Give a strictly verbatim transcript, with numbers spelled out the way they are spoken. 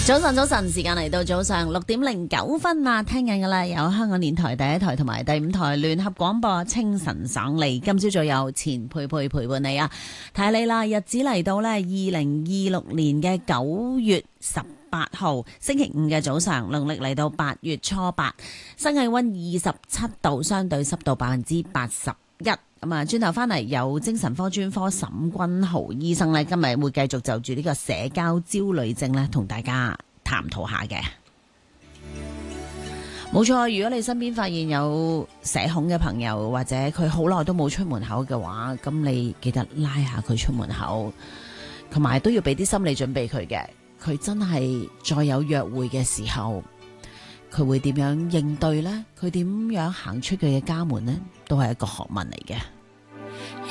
早晨，早晨，時間嚟到早上六點零九分啦，聽緊噶啦，有香港電台第一台同埋第五台聯合廣播清晨爽利，今朝早有錢佩佩陪伴你啊，提你啦，日子嚟到呢，二零二六年嘅九月十八號星期五嘅早上，農曆嚟到八月初八，新氣溫二十七度，相對濕度百分之八十一。咁啊，轉頭翻嚟有精神科專科沈君豪醫生呢，今日會繼續就住呢個社交焦慮症呢，同大家探討下嘅。冇錯，如果你身邊發現有社恐嘅朋友，或者佢好耐都冇出門口嘅話，咁你記得拉下佢出門口，同埋都要俾啲心理準備佢嘅。佢真係再有約會嘅時候，佢會點樣應對呢？佢點樣行出佢嘅家門呢？都係一個學問嚟嘅。